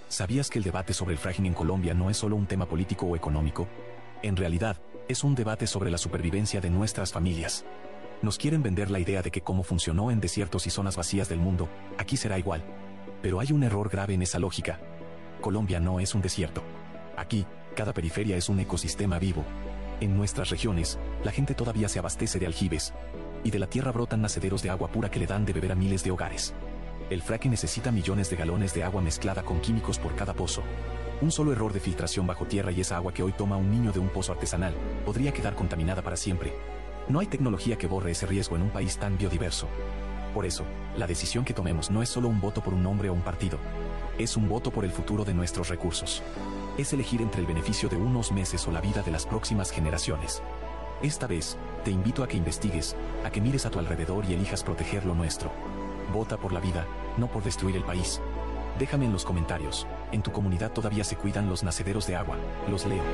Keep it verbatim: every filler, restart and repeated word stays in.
¿Sabías que el debate sobre el fracking en Colombia no es solo un tema político o económico? En realidad, es un debate sobre la supervivencia de nuestras familias. Nos quieren vender la idea de que como funcionó en desiertos y zonas vacías del mundo, aquí será igual. Pero hay un error grave en esa lógica. Colombia no es un desierto. Aquí, cada periferia es un ecosistema vivo. En nuestras regiones, la gente todavía se abastece de aljibes, y de la tierra brotan nacederos de agua pura que le dan de beber a miles de hogares. El fracking necesita millones de galones de agua mezclada con químicos por cada pozo. Un solo error de filtración bajo tierra y esa agua que hoy toma un niño de un pozo artesanal podría quedar contaminada para siempre. No hay tecnología que borre ese riesgo en un país tan biodiverso. Por eso, la decisión que tomemos no es solo un voto por un hombre o un partido. Es un voto por el futuro de nuestros recursos. Es elegir entre el beneficio de unos meses o la vida de las próximas generaciones. Esta vez, te invito a que investigues, a que mires a tu alrededor y elijas proteger lo nuestro. Vota por la vida, no por destruir el país. Déjame en los comentarios, ¿en tu comunidad todavía se cuidan los nacederos de agua? Los leo.